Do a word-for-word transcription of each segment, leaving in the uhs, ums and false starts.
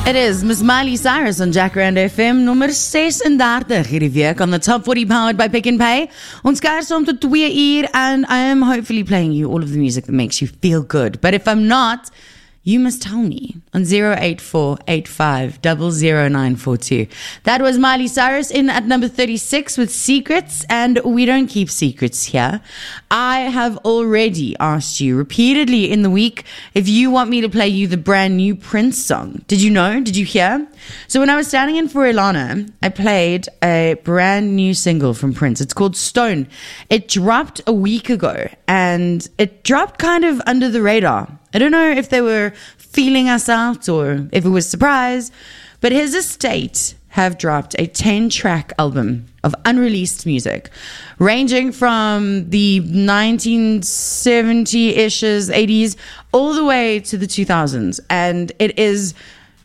It is Miss Miley Cyrus on Jacaranda F M, nummer thirty-six hierdie week on the Top forty powered by Pick n Pay. Ons kuier saam tot twee uur and I am hopefully playing you all of the music that makes you feel good. But if I'm not, you must tell me on zero eight four eight five zero zero nine four two. That was Miley Cyrus in at number thirty-six with Secrets, and we don't keep secrets here. I have already asked you repeatedly in the week if you want me to play you the brand new Prince song. Did you know? Did you hear? So when I was standing in for Ilana, I played a brand new single from Prince. It's called Stone. It dropped a week ago, and it dropped kind of under the radar. I don't know if they were feeling us out or if it was surprise, but his estate have dropped a ten-track album of unreleased music, ranging from the nineteen seventy-ishes, eighties, all the way to the two thousands. And it is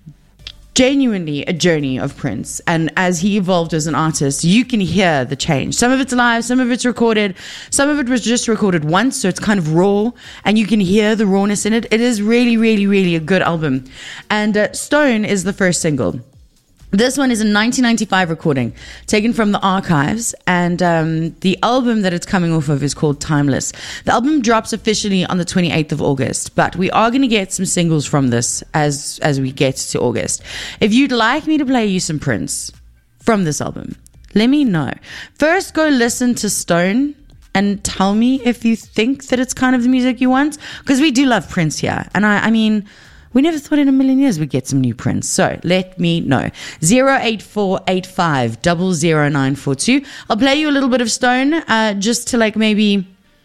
genuinely a journey of Prince, and as he evolved as an artist, you can hear the change. Some of it's live, some of it's recorded, some of it was just recorded once, so it's kind of raw, and you can hear the rawness in it. It is really, really, really a good album. And uh, Stone is the first single. This one is a nineteen ninety-five recording taken from the archives, and um, the album that it's coming off of is called Timeless. The album drops officially on the twenty-eighth of August, but we are going to get some singles from this as as we get to August. If you'd like me to play you some Prince from this album, let me know. First, go listen to Stone and tell me if you think that it's kind of the music you want, because we do love Prince here, and I, I mean... we never thought in a million years we'd get some new Prince. So let me know. zero eight four eight five zero zero nine four two. I'll play you a little bit of Stone uh, just to like maybe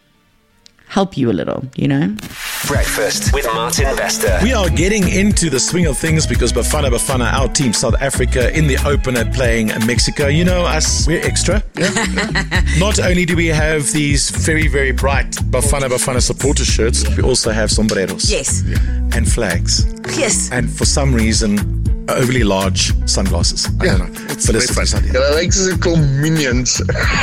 help you a little, you know? Breakfast with Martin Vester. We are getting into the swing of things because Bafana Bafana, our team, South Africa, in the opener playing Mexico. You know us, we're extra. Yeah, yeah. Not only do we have these very, very bright Bafana Bafana supporter shirts, we also have sombreros. Yes. And flags. Yes. And for some reason, overly large sunglasses. I Yeah, don't know. it's Felicity funny. Sadia. Ja, dat lijkt soos 'n klomp minions.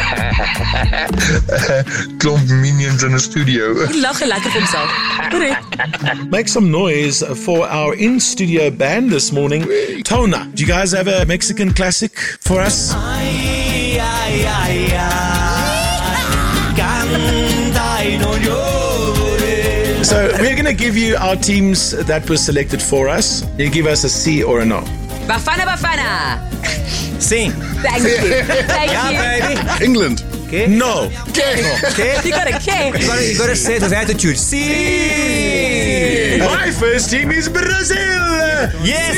Klomp minions in 'n studio. Hy lag lekker vir homself. Correct. Make some noise for our in-studio band this morning. Tona, do you guys have a Mexican classic for us? So we're going to give you our teams that were selected for us. You give us a C or a no. Bafana Bafana. Sim. Thank you. Thank Yeah, you. baby. England. Okay. No. Okay. You got a K. You gotta, you gotta say it with attitude. Sim. My first team is Brazil. Yes.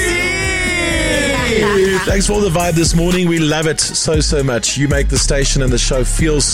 Thanks for all the vibe this morning. We love it so, so much. You make the station and the show feel